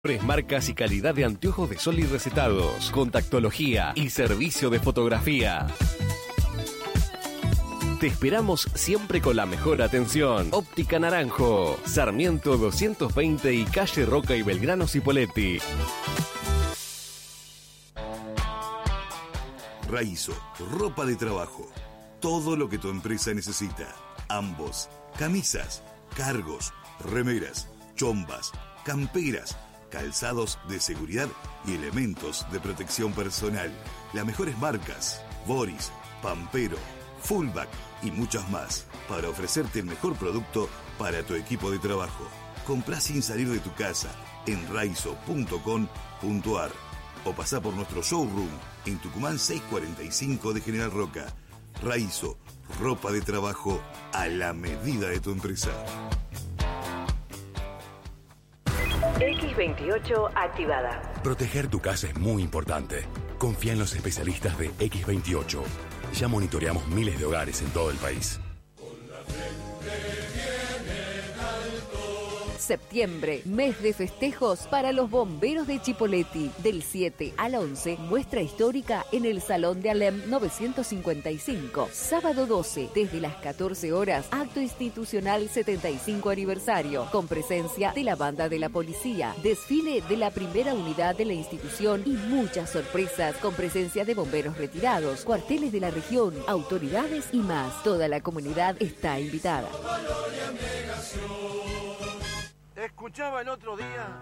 Marcas y calidad de anteojos de sol y recetados, contactología y servicio de fotografía. Te esperamos siempre con la mejor atención. Óptica Naranjo, Sarmiento 220 y calle Roca y Belgrano Cipolletti. Raizo, ropa de trabajo. Todo lo que tu empresa necesita. Ambos, camisas, cargos, remeras, chombas, camperas, calzados de seguridad y elementos de protección personal. Las mejores marcas, Boris, Pampero, Fullback y muchas más, para ofrecerte el mejor producto para tu equipo de trabajo. Comprá sin salir de tu casa en raizo.com.ar o pasá por nuestro showroom en Tucumán 645 de General Roca. Raizo, ropa de trabajo a la medida de tu empresa. X28 activada. Proteger tu casa es muy importante. Confía en los especialistas de X28. Ya monitoreamos miles de hogares en todo el país. Septiembre, mes de festejos para los bomberos de Chipolletti. Del 7 al 11, muestra histórica en el Salón de Alem 955. Sábado 12, desde las 14 horas, acto institucional 75 aniversario, con presencia de la banda de la policía, desfile de la primera unidad de la institución y muchas sorpresas con presencia de bomberos retirados, cuarteles de la región, autoridades y más. Toda la comunidad está invitada. Escuchaba el otro día